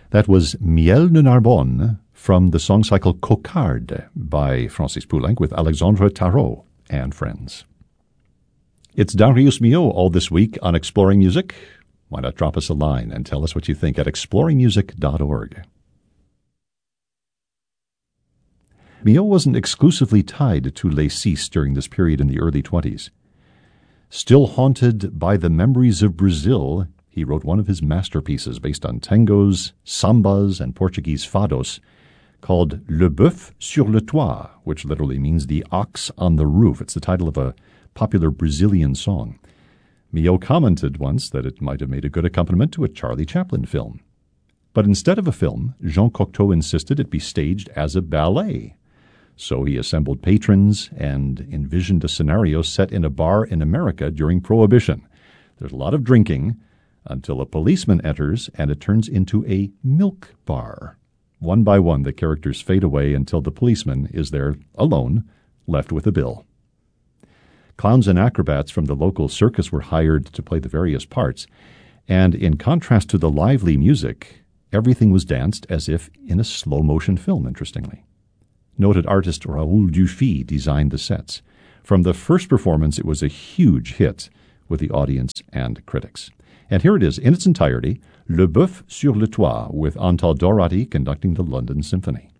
That was Miel de Narbonne from the song cycle Cocarde by Francis Poulenc with Alexandre Tarot and friends. It's Darius Milhaud all this week on Exploring Music. Why not drop us a line and tell us what you think at exploringmusic.org. Milhaud wasn't exclusively tied to Les Six during this period in the early 20s. Still haunted by the memories of Brazil, he wrote one of his masterpieces based on tangos, sambas, and Portuguese fados called Le Bœuf sur le Toit, which literally means the ox on the roof. It's the title of a popular Brazilian song. Milhaud commented once that it might have made a good accompaniment to a Charlie Chaplin film. But instead of a film, Jean Cocteau insisted it be staged as a ballet. So he assembled patrons and envisioned a scenario set in a bar in America during Prohibition. There's a lot of drinking until a policeman enters and it turns into a milk bar. One by one, the characters fade away until the policeman is there alone, left with a bill. Clowns and acrobats from the local circus were hired to play the various parts, and in contrast to the lively music, everything was danced as if in a slow-motion film, interestingly. Noted artist Raoul Dufy designed the sets. From the first performance, it was a huge hit with the audience and critics. And here it is in its entirety, Le Bœuf sur le Toit, with Antal Dorati conducting the London Symphony.